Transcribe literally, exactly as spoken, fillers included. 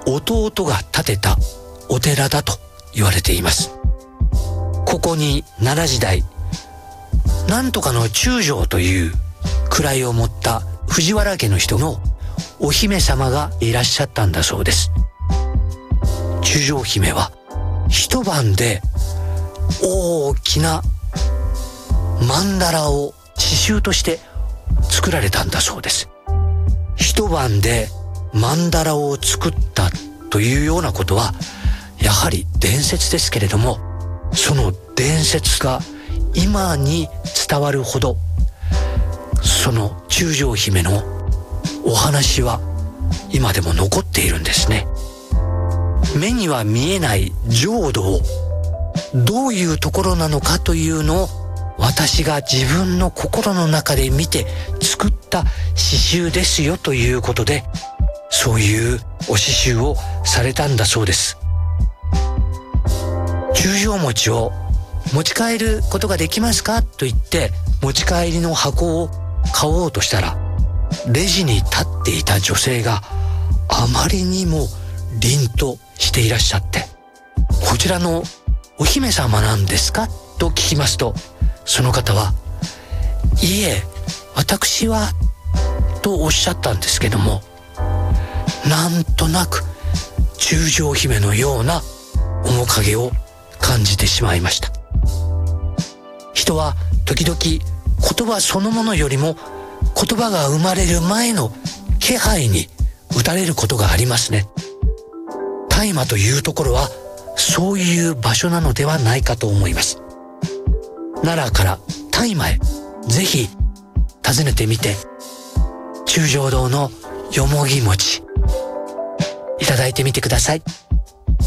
弟が建てたお寺だと言われています。ここに奈良時代、なんとかの中将という位を持った藤原家の人のお姫様がいらっしゃったんだそうです。中将姫は一晩で大きな曼荼羅を刺繍として作られたんだそうです。一晩で曼荼羅を作ったというようなことはやはり伝説ですけれども、その伝説が今に伝わるほど、その中将姫のお話は今でも残っているんですね。目には見えない浄土をどういうところなのかというのを私が自分の心の中で見て作った刺繍ですよということで、そういうお刺繍をされたんだそうです。中将餅を持ち帰ることができますかと言って持ち帰りの箱を買おうとしたら、レジに立っていた女性があまりにも凛としていらっしゃって、こちらのお姫様なんですかと聞きますと、その方は、いえ、私はとおっしゃったんですけども、なんとなく中将姫のような面影を感じてしまいました。人は時々言葉そのものよりも言葉が生まれる前の気配に打たれることがありますね。大麻というところはそういう場所なのではないかと思います。奈良から大麻へぜひ訪ねてみて、中将堂のよもぎ餅いただいてみてください。